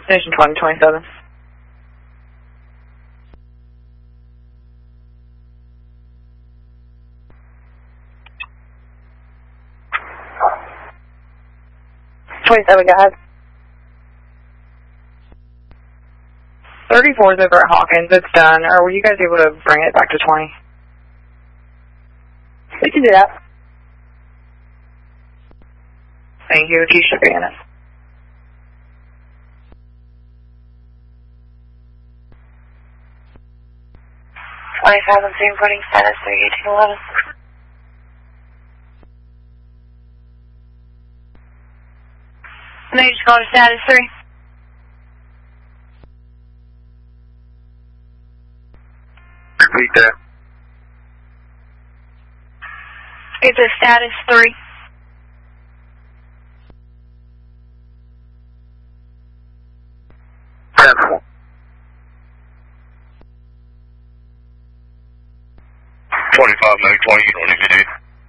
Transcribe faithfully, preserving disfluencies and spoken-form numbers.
Station twenty twenty-seven. twenty-seven, go ahead. thirty-four is over at Hawkins. It's done. Or were you guys able to bring it back to twenty? We can do that. Thank you. Key should be in it. twenty-five on scene, reporting status three eighteen eleven. Major call to status three. Repeat that. It's a status three. Seven. twenty-five, no twenty, you don't need to do.